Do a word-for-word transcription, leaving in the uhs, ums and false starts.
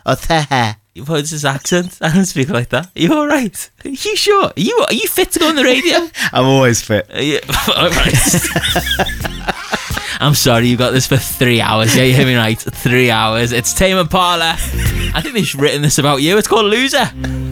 or the. What is his accent? I don't speak like that. Are you all right? Are you sure? Are you are you fit to go on the radio? I'm always fit. Are you, all right. I'm sorry, you got this for three hours. Yeah, you hear me right? Three hours. It's Tame Impala. I think they've written this about you. It's called Loser.